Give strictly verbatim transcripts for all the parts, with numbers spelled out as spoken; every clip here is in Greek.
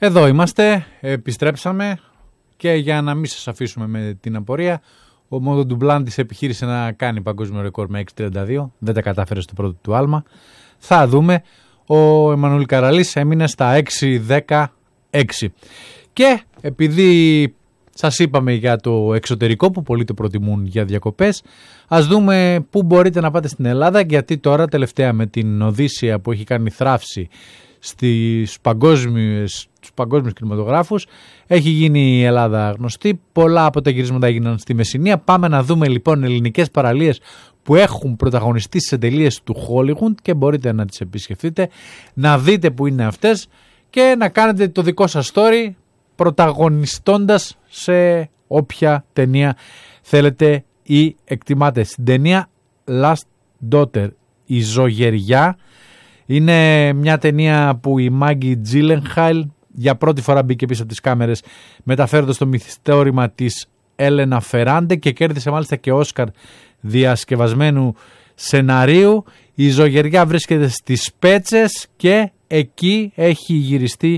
Εδώ είμαστε, επιστρέψαμε και για να μην σας αφήσουμε με την απορία, ο Μόδο Ντουμπλάντης επιχείρησε να κάνει παγκόσμιο ρεκόρ με έξι τριάντα δύο, δεν τα κατάφερε στο πρώτο του άλμα. Θα δούμε. Ο Εμμανουήλ Καραλής έμεινε στα έξι δέκα έξι. Και επειδή σας είπαμε για το εξωτερικό που πολλοί το προτιμούν για διακοπές, ας δούμε πού μπορείτε να πάτε στην Ελλάδα, γιατί τώρα τελευταία με την Οδύσσεια που έχει κάνει θράψη στις παγκόσμιες, στους παγκόσμιους κινηματογράφους, έχει γίνει η Ελλάδα γνωστή. Πολλά από τα γυρίσματα έγιναν στη Μεσσηνία. Πάμε να δούμε λοιπόν ελληνικές παραλίες που έχουν πρωταγωνιστεί στις ταινίες του Hollywood και μπορείτε να τις επισκεφτείτε, να δείτε που είναι αυτές και να κάνετε το δικό σας story πρωταγωνιστώντας σε όποια ταινία θέλετε ή εκτιμάτε. Στην ταινία Last Daughter, η Ζωγεριά, είναι μια ταινία που η Μάγκη Τζίλενχάιλ για πρώτη φορά μπήκε πίσω από τις κάμερες, μεταφέροντας το μυθιστόρημα της Έλενα Φεράντε και κέρδισε μάλιστα και Όσκαρ διασκευασμένου σεναρίου. Η Ζωγεριά βρίσκεται στις Πέτσες και εκεί έχει γυριστεί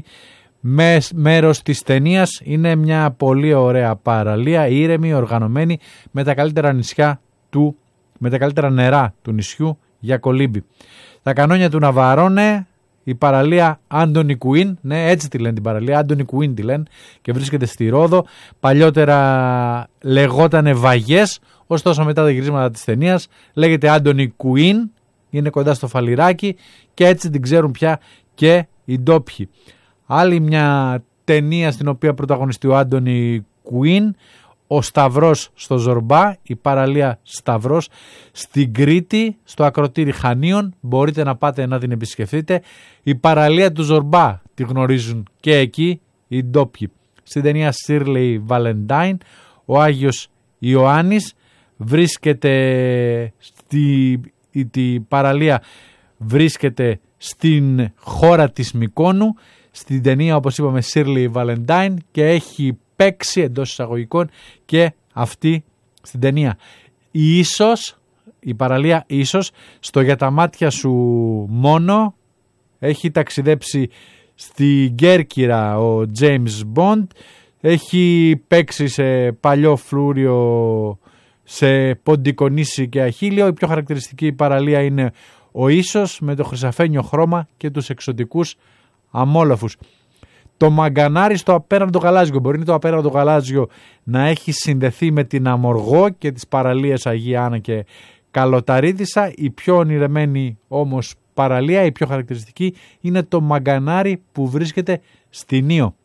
μέρος της ταινίας. Είναι μια πολύ ωραία παραλία, ήρεμη, οργανωμένη, με τα καλύτερα νησιά του, με τα καλύτερα νερά του νησιού για κολύμπη. Τα κανόνια του Ναβαρώνε, η παραλία Άντονι Κουίν, ναι, έτσι τη λένε την παραλία, Άντονι Κουίν τη λένε, και βρίσκεται στη Ρόδο. Παλιότερα λεγότανε Βαγιές, ωστόσο μετά τα γυρίσματα της ταινίας λέγεται Άντονι Κουίν, είναι κοντά στο Φαλιράκι και έτσι την ξέρουν πια και οι ντόπιοι. Άλλη μια ταινία στην οποία πρωταγωνιστεί ο Άντονι Κουίν, ο Σταυρός στο Ζορμπά, η παραλία Σταυρός στην Κρήτη, στο ακροτήρι Χανίων, μπορείτε να πάτε να την επισκεφτείτε. Η παραλία του Ζορμπά τη γνωρίζουν και εκεί οι ντόπιοι. Στην ταινία Shirley Valentine, ο Άγιος Ιωάννης βρίσκεται στη η παραλία βρίσκεται στην χώρα της Μυκόνου, στην ταινία όπως είπαμε Shirley Valentine, και έχει παίξει εντός εισαγωγικών και αυτή στην ταινία. Η Ίσος, η παραλία Ίσος, στο Για τα μάτια σου μόνο, έχει ταξιδέψει στη Κέρκυρα ο James Bond, έχει παίξει σε παλιό φλούριο, σε Ποντικονήσι και Αχίλιο. Η πιο χαρακτηριστική παραλία είναι ο Ίσος με το χρυσαφένιο χρώμα και τους εξωτικούς αμόλαφους. Το Μαγκανάρι στο απέραντο γαλάζιο, μπορεί το απέραντο γαλάζιο να έχει συνδεθεί με την Αμοργό και τις παραλίες Αγία Άννα και Καλοταρίδισσα. Η πιο ονειρεμένη όμως παραλία, η πιο χαρακτηριστική, είναι το Μαγκανάρι που βρίσκεται στην Ήο.